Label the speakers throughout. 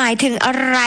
Speaker 1: ายถึงอะไร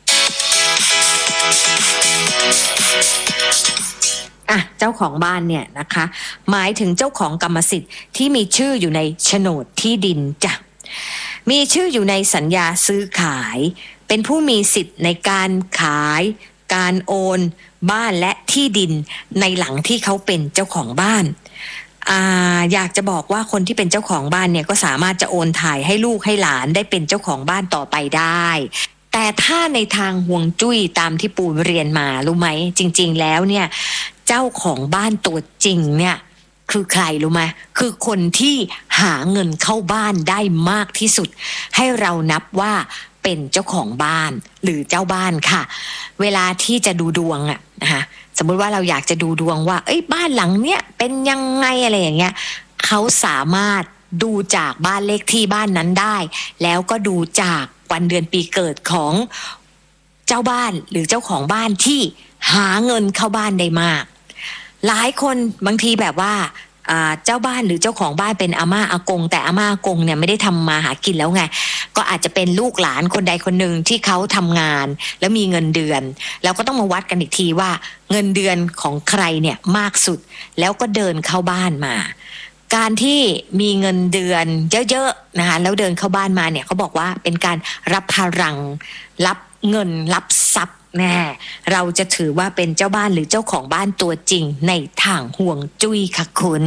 Speaker 1: เจ้าของบ้านเนี่ยนะคะหมายถึงเจ้าของกรรมสิทธิ์ที่มีชื่ออยู่ในโฉนดที่ดินจ้ะมีชื่ออยู่ในสัญญาซื้อขายเป็นผู้มีสิทธิ์ในการขายการโอนบ้านและที่ดินในหลังที่เขาเป็นเจ้าของบ้านอยากจะบอกว่าคนที่เป็นเจ้าของบ้านเนี่ยก็สามารถจะโอนถ่ายให้ลูกให้หลานได้เป็นเจ้าของบ้านต่อไปได้แต่ถ้าในทางห่วงจุ้ยตามที่ปูเรียนมารู้ไหมจริงๆแล้วเนี่ยเจ้าของบ้านตัวจริงเนี่ยคือใครรู้ไหมคือคนที่หาเงินเข้าบ้านได้มากที่สุดให้เรานับว่าเป็นเจ้าของบ้านหรือเจ้าบ้านค่ะเวลาที่จะดูดวงนะคะสมมุติว่าเราอยากจะดูดวงว่าบ้านหลังเนี้ยเป็นยังไงอะไรอย่างเงี้ยเขาสามารถดูจากบ้านเลขที่บ้านนั้นได้แล้วก็ดูจากวันเดือนปีเกิดของเจ้าบ้านหรือเจ้าของบ้านที่หาเงินเข้าบ้านได้มากหลายคนบางทีแบบว่าเจ้าบ้านหรือเจ้าของบ้านเป็นอาม่าอากงแต่อาม่าอากงเนี่ยไม่ได้ทำมาหากินแล้วไงก็อาจจะเป็นลูกหลานคนใดคนหนึ่งที่เขาทำงานแล้วมีเงินเดือนแล้วก็ต้องมาวัดกันอีกทีว่าเงินเดือนของใครเนี่ยมากสุดแล้วก็เดินเข้าบ้านมาการที่มีเงินเดือนเยอะๆนะคะแล้วเดินเข้าบ้านมาเนี่ยเขาบอกว่าเป็นการรับพลังรับเงินรับทรัพย์แน่เราจะถือว่าเป็นเจ้าบ้านหรือเจ้าของบ้านตัวจริงในทางห่วงจุ้ยค่ะคุณ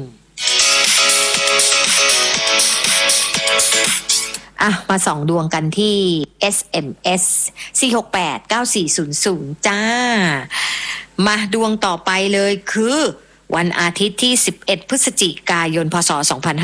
Speaker 1: มาส่องดวงกันที่ SMS 4689400จ้ามาดวงต่อไปเลยคือวันอาทิตย์ที่11พฤศจิกายนพศ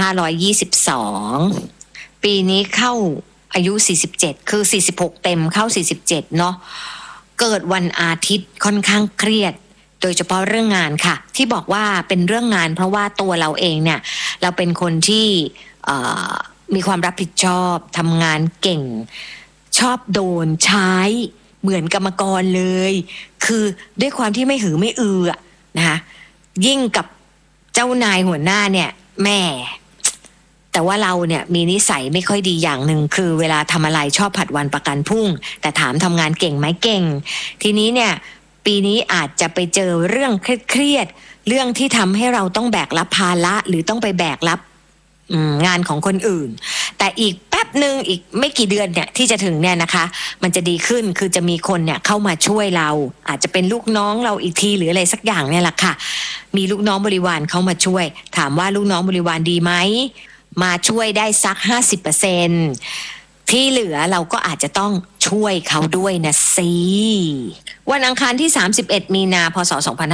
Speaker 1: 2522ปีนี้เข้าอายุ47คือ46เต็มเข้า47เนาะเกิดวันอาทิตย์ค่อนข้างเครียดโดยเฉพาะเรื่องงานค่ะที่บอกว่าเป็นเรื่องงานเพราะว่าตัวเราเองเนี่ยเราเป็นคนที่มีความรับผิดชอบทำงานเก่งชอบโดนใช้เหมือนกรรมกรเลยคือด้วยความที่ไม่หือไม่อือนะคะยิ่งกับเจ้านายหัวหน้าเนี่ยแม่แต่ว่าเราเนี่ยมีนิสัยไม่ค่อยดีอย่างหนึ่งคือเวลาทำอะไรชอบผัดวันประกันพรุ่งแต่ถามทำงานเก่งไหมเก่งทีนี้เนี่ยปีนี้อาจจะไปเจอเรื่องเครียดเรื่องที่ทำให้เราต้องแบกรับภาระหรือต้องไปแบกรับงานของคนอื่นแต่อีกแป๊บหนึ่งอีกไม่กี่เดือนเนี่ยที่จะถึงเนี่ยนะคะมันจะดีขึ้นคือจะมีคนเนี่ยเข้ามาช่วยเราอาจจะเป็นลูกน้องเราอีกทีหรืออะไรสักอย่างเนี่ยแหละค่ะมีลูกน้องบริวารเข้ามาช่วยถามว่าลูกน้องบริวารดีไหมมาช่วยได้สัก 50% ที่เหลือเราก็อาจจะต้องช่วยเขาด้วยนะสิวันอังคารที่31มีนาพศ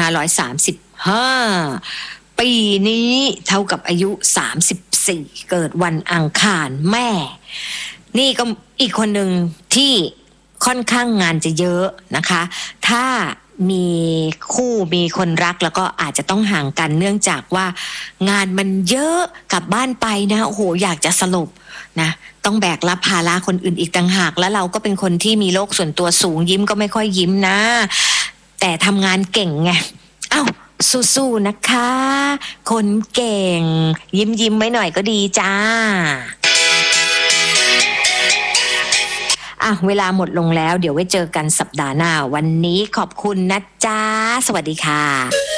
Speaker 1: 2535ปีนี้เท่ากับอายุ34เกิดวันอังคารแม่นี่ก็อีกคนหนึ่งที่ค่อนข้างงานจะเยอะนะคะถ้ามีคู่มีคนรักแล้วก็อาจจะต้องห่างกันเนื่องจากว่างานมันเยอะกลับบ้านไปนะโอ้โหอยากจะสลบนะต้องแบกรับภาระคนอื่นอีกต่างหากแล้วเราก็เป็นคนที่มีโลกส่วนตัวสูงยิ้มก็ไม่ค่อยยิ้มนะแต่ทำงานเก่งไงสู้ๆนะคะคนเก่งยิ้มไว้หน่อยก็ดีจ้าเวลาหมดลงแล้วเดี๋ยวไว้เจอกันสัปดาห์หน้าวันนี้ขอบคุณนะจ๊ะสวัสดีค่ะ